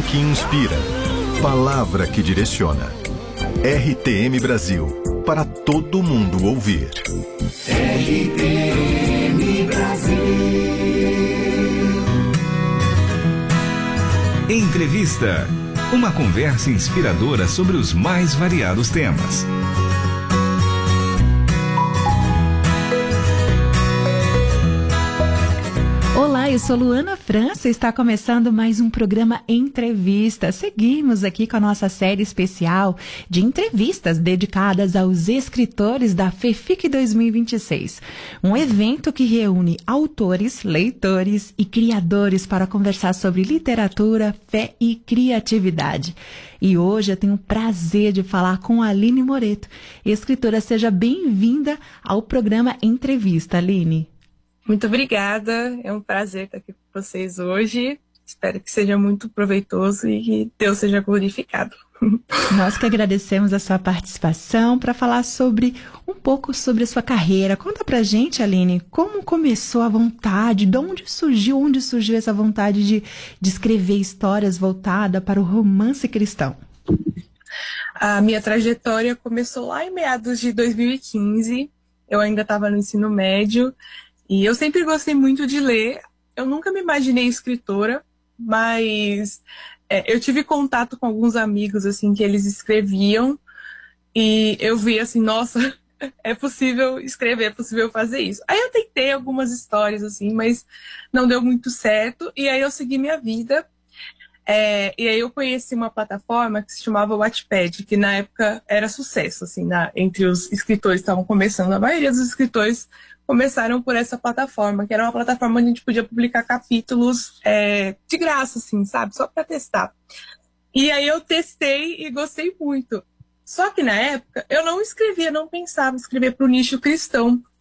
que inspira. Palavra que direciona. RTM Brasil, para todo mundo ouvir. RTM Brasil. Entrevista. Uma conversa inspiradora sobre os mais variados temas. Olá, eu sou Luana França, está começando mais um programa Entrevista. Seguimos aqui com a nossa série especial de entrevistas dedicadas aos escritores da FEFIC 2026. Um evento que reúne autores, leitores e criadores para conversar sobre literatura, fé e criatividade. E hoje eu tenho o prazer de falar com a Aline Moreto. Escritora, seja bem-vinda ao programa Entrevista, Aline. Muito obrigada, é um prazer estar aqui com vocês hoje. Espero que seja muito proveitoso e que Deus seja glorificado. Nós que agradecemos a sua participação para falar um pouco sobre a sua carreira. Conta pra gente, Aline, como começou a vontade, de onde surgiu essa vontade de escrever histórias voltadas para o romance cristão? A minha trajetória começou lá em meados de 2015, eu ainda estava no ensino médio. E eu sempre gostei muito de ler. Eu nunca me imaginei escritora, mas eu tive contato com alguns amigos, assim, que eles escreviam. E eu vi assim, nossa, é possível escrever, é possível fazer isso. Aí eu tentei algumas histórias, assim, mas não deu muito certo. E aí eu segui minha vida. E aí eu conheci uma plataforma que se chamava Wattpad, que na época era sucesso, assim, entre os escritores que estavam começando. A maioria dos escritores começaram por essa plataforma, que era uma plataforma onde a gente podia publicar capítulos de graça, assim, sabe? Só para testar. E aí eu testei e gostei muito. Só que na época eu não pensava em escrever para o nicho cristão.